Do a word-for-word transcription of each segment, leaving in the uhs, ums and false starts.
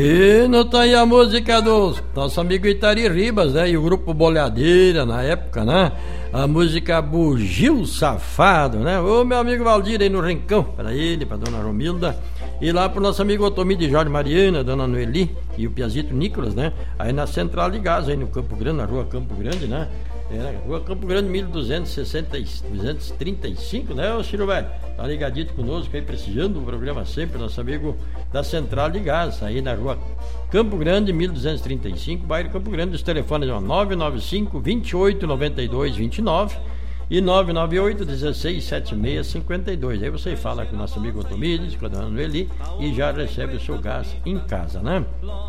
E não tá aí a música do nosso amigo Itari Ribas, né? E o grupo Boleadeira na época, né? A música Bugio Safado, né? Ô meu amigo Valdir aí no Rincão, para ele, pra dona Romilda. E lá pro nosso amigo Otomir de Jorge Mariana, dona Noeli e o Piazito Nicolas, né? Aí na Central de Gás, aí no Campo Grande, na rua Campo Grande, né? É, rua Campo Grande, mil duzentos e trinta e cinco, né, ô Ciro Velho? Tá ligadito conosco aí, prestigiando o programa sempre, nosso amigo da Central de Gás, aí na rua Campo Grande, mil duzentos e trinta e cinco, bairro Campo Grande. Os telefones são nove nove cinco, vinte e oito, noventa e dois, vinte e nove e nove nove oito, dezesseis, setenta e seis, cinquenta e dois. Aí você fala com o nosso amigo Otomídes, com a dona Noeli, e já recebe o seu gás em casa, né?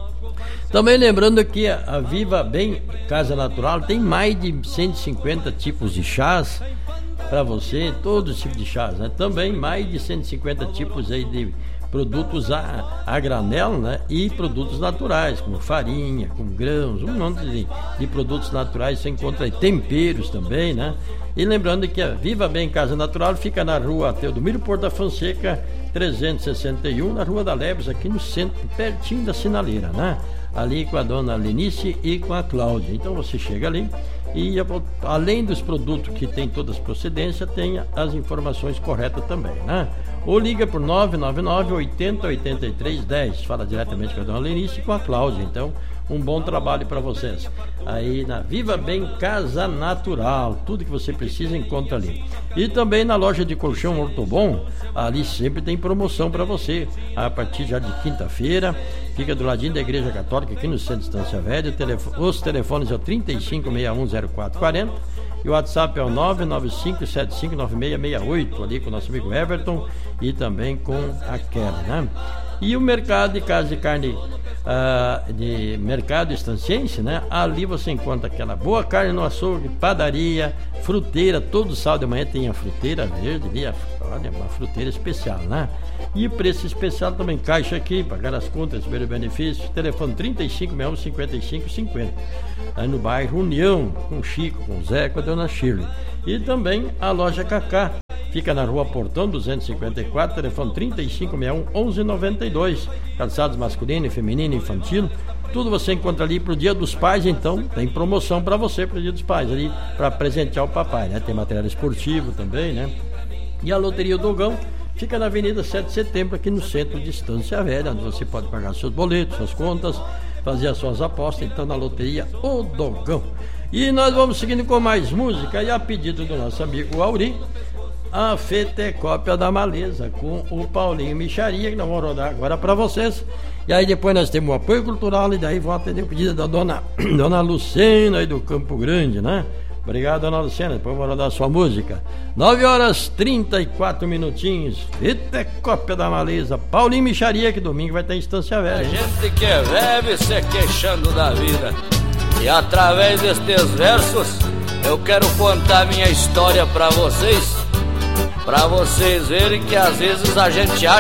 Também lembrando que a Viva Bem Casa Natural tem mais de cento e cinquenta tipos de chás para você, todos os tipos de chás, né? Também mais de cento e cinquenta tipos aí de produtos a, a granel, né? E produtos naturais, como farinha, com grãos, um monte de, de produtos naturais. Você encontra aí temperos também, né? E lembrando que a Viva Bem Casa Natural fica na rua Teodomiro Porto da Fonseca, trezentos e sessenta e um, na Rua da Lebres, aqui no centro, pertinho da sinaleira, né? Ali com a dona Lenice e com a Cláudia. Então você chega ali e, além dos produtos que tem todas as procedências, tem as informações corretas também, né? Ou liga por nove nove nove, oitenta, oitenta e três, dez. Fala diretamente com a dona Lenice e com a Cláudia. Então, um bom trabalho para vocês. Aí na Viva Bem Casa Natural, tudo que você precisa encontra ali. E também na loja de colchão Ortobon, ali sempre tem promoção para você. A partir já de quinta-feira, fica do ladinho da Igreja Católica, aqui no centro de Estância Velha. Os telefones é o trinta e cinco, sessenta e um, zero quatro quarenta e o WhatsApp é o nove nove cinco, sete cinco nove seis seis oito, ali com o nosso amigo Everton e também com a Kelly, né? E o mercado de casa de carne, uh, de mercado estanciense, né? Ali você encontra aquela boa carne no açougue, padaria, fruteira. Todo sábado de manhã tem a fruteira verde ali, a, olha, uma fruteira especial, né? E preço especial também, caixa aqui, pagar as contas, ver o benefício. Telefone trinta e cinco, sessenta e um, cinquenta e cinco, cinquenta. Aí no bairro União, com o Chico, com o Zé, com a dona Shirley. E também a loja Cacá, fica na rua Portão duzentos e cinquenta e quatro, telefone trinta e cinco, sessenta e um, onze noventa e dois. Calçados masculino, feminino, infantil, tudo você encontra ali pro Dia dos Pais. Então tem promoção para você pro Dia dos Pais, ali para presentear o papai, né? Tem material esportivo também, né? E a Loteria Dogão fica na Avenida sete de Setembro, aqui no centro de Estância Velha, onde você pode pagar seus boletos, suas contas, fazer as suas apostas. Então na Loteria O Dogão. E nós vamos seguindo com mais música, e a pedido do nosso amigo Auri, a Fetecópia da Maleza, com o Paulinho Micharia, que nós vamos rodar agora para vocês. E aí depois nós temos o apoio cultural, e daí vão atender o pedido da dona, dona Lucena aí do Campo Grande, né? Obrigado, dona Lucena, depois vamos rodar a sua música. nove horas e trinta e quatro minutinhos, Fetecópia da Maleza, Paulinho Micharia, que domingo vai ter Estância Velha. A gente que é velho se queixando da vida, e através destes versos eu quero contar minha história para vocês, pra vocês verem que às vezes a gente acha